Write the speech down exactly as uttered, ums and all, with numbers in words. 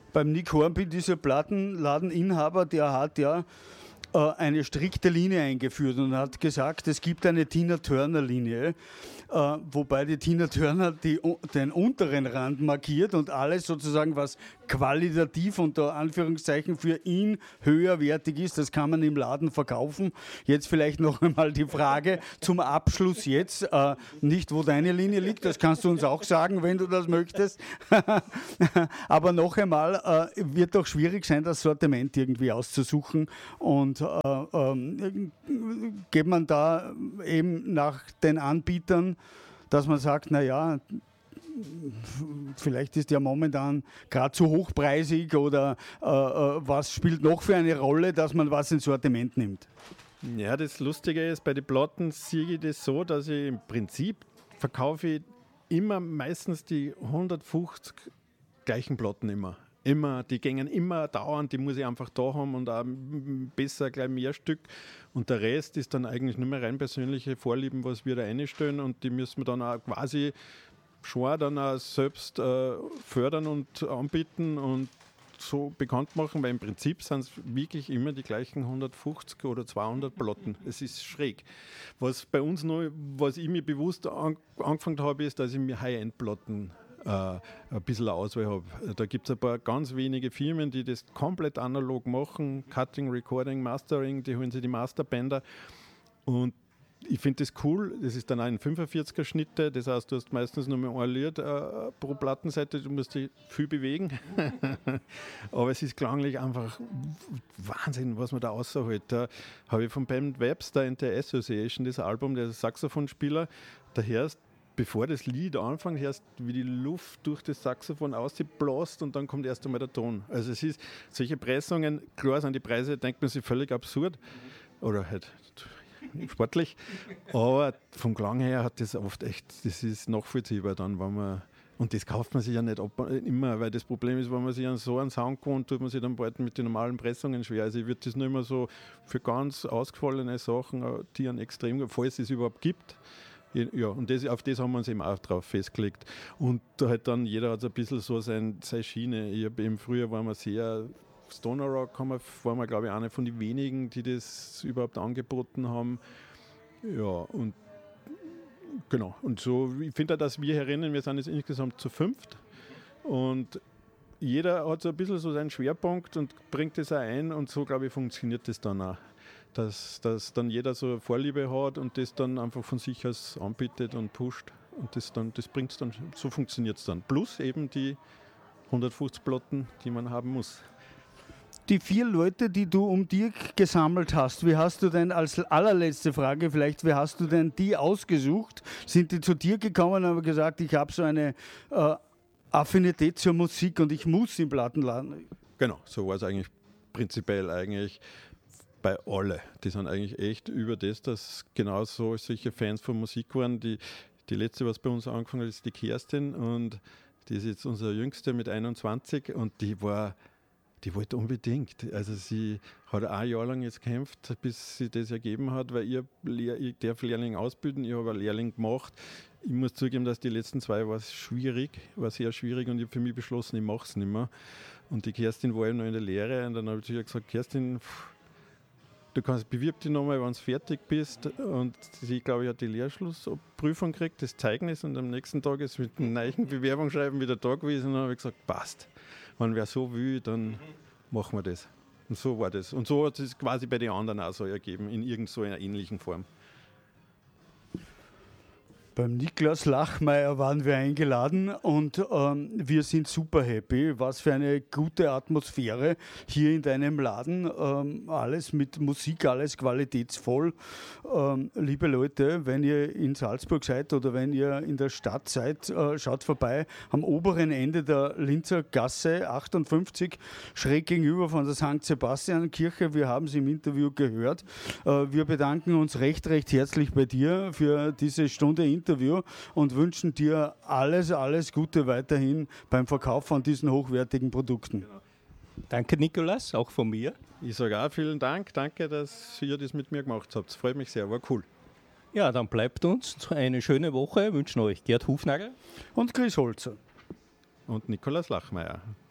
Beim Nick Hornby, dieser Plattenladeninhaber, der hat ja äh, eine strikte Linie eingeführt und hat gesagt, es gibt eine Tina-Turner-Linie, äh, wobei die Tina Turner die, den unteren Rand markiert und alles sozusagen, was qualitativ unter Anführungszeichen für ihn höherwertig ist, das kann man im Laden verkaufen. Jetzt vielleicht noch einmal die Frage zum Abschluss jetzt, äh, nicht wo deine Linie liegt, das kannst du uns auch sagen, wenn du das möchtest, aber noch einmal, äh, wird doch schwierig sein, das Sortiment irgendwie auszusuchen und äh, äh, geht man da eben nach den Anbietern, dass man sagt, naja, vielleicht ist ja momentan gerade zu hochpreisig oder äh, was spielt noch für eine Rolle, dass man was ins Sortiment nimmt? Ja, das Lustige ist, bei den Platten sehe ich das so, dass ich im Prinzip verkaufe ich immer meistens die hundertfünfzig gleichen Platten immer. Immer, die gängen immer dauernd, die muss ich einfach da haben und auch besser gleich mehr Stück. Und der Rest ist dann eigentlich nur mehr rein persönliche Vorlieben, was wir da einstellen und die müssen wir dann auch quasi schon dann auch selbst äh, fördern und anbieten und so bekannt machen, weil im Prinzip sind es wirklich immer die gleichen hundertfünfzig oder zweihundert Platten. Es ist schräg. Was bei uns noch, was ich mir bewusst an, angefangen habe, ist, dass ich mir High-End-Platten äh, ein bisschen Auswahl habe. Da gibt es ein paar ganz wenige Firmen, die das komplett analog machen, Cutting, Recording, Mastering, die holen sich die Masterbänder und ich finde das cool, das ist dann ein fünfundvierziger Schnitte, das heißt, du hast meistens nur mehr ein Lied äh, pro Plattenseite, du musst dich viel bewegen, aber es ist klanglich einfach Wahnsinn, was man da außerholt. Da habe ich von Ben Webster in der Association, das Album, der Saxophonspieler, da hörst, bevor das Lied anfängt, hörst wie die Luft durch das Saxophon ausbläst und dann kommt erst einmal der Ton. Also es ist, solche Pressungen, klar sind die Preise, denkt man sich völlig absurd, oder halt sportlich, aber vom Klang her hat das oft echt, das ist nachvollziehbar dann, wenn man, und das kauft man sich ja nicht ab, immer, weil das Problem ist, wenn man sich an so einen Sound gewohnt, tut man sich dann bald mit den normalen Pressungen schwer. Also ich würde das nicht immer so für ganz ausgefallene Sachen, die einen extrem, falls es überhaupt gibt, ja, und das, auf das haben wir uns eben auch drauf festgelegt. Und da halt dann, jeder hat so ein bisschen so sein, seine Schiene. Ich habe eben früher, waren wir sehr Stoner Rock, haben wir, waren wir, glaube ich, eine von den wenigen, die das überhaupt angeboten haben. Ja, und genau. Und so, ich finde auch, dass wir herinnen, wir sind jetzt insgesamt zu fünft und jeder hat so ein bisschen so seinen Schwerpunkt und bringt das auch ein und so, glaube ich, funktioniert das dann auch. Dass, dass dann jeder so eine Vorliebe hat und das dann einfach von sich aus anbietet und pusht und das dann, das bringt es dann, so funktioniert es dann. Plus eben die hundertfünfzig Platten, die man haben muss. Die vier Leute, die du um dir gesammelt hast, wie hast du denn, als allerletzte Frage vielleicht, wie hast du denn die ausgesucht? Sind die zu dir gekommen und haben gesagt, ich habe so eine äh, Affinität zur Musik und ich muss im Plattenladen? Genau, so war es eigentlich prinzipiell eigentlich bei alle. Die sind eigentlich echt über das, dass genau so solche Fans von Musik waren. Die, die letzte, was bei uns angefangen hat, ist die Kerstin und die ist jetzt unsere Jüngste mit einundzwanzig und die war Die wollte unbedingt. Also sie hat ein Jahr lang jetzt gekämpft, bis sie das ergeben hat, weil ich, Lehr- ich darf Lehrling ausbilden, ich habe einen Lehrling gemacht. Ich muss zugeben, dass die letzten zwei war schwierig, war sehr schwierig und ich habe für mich beschlossen, ich mache es nicht mehr. Und die Kerstin war eben noch in der Lehre und dann habe ich zu ihr gesagt, Kerstin, du kannst bewirb dich nochmal, wenn du fertig bist. Und sie, glaube ich, hat die Lehrschlussprüfung gekriegt, das Zeugnis und am nächsten Tag ist mit einem neuen Bewerbungsschreiben wieder da gewesen und dann habe ich gesagt, passt. Wenn wer so will, dann machen wir das. Und so war das. Und so hat es quasi bei den anderen auch so ergeben, in irgend so einer ähnlichen Form. Beim Niklas Lachmeier waren wir eingeladen und ähm, wir sind super happy. Was für eine gute Atmosphäre hier in deinem Laden. Ähm, alles mit Musik, alles qualitätsvoll. Ähm, liebe Leute, wenn ihr in Salzburg seid oder wenn ihr in der Stadt seid, äh, schaut vorbei am oberen Ende der Linzer Gasse achtundfünfzig, schräg gegenüber von der Sankt Sebastian Kirche. Wir haben es im Interview gehört. Äh, wir bedanken uns recht, recht herzlich bei dir für diese Stunde Interview. Interview und wünschen dir alles, alles Gute weiterhin beim Verkauf von diesen hochwertigen Produkten. Genau. Danke, Nikolaus, auch von mir. Ich sage auch vielen Dank. Danke, dass ihr das mit mir gemacht habt. Es freut mich sehr, war cool. Ja, dann bleibt uns eine schöne Woche. Wir wünschen euch Gerd Hufnagel und Chris Holzer und Nikolaus Lachmeier.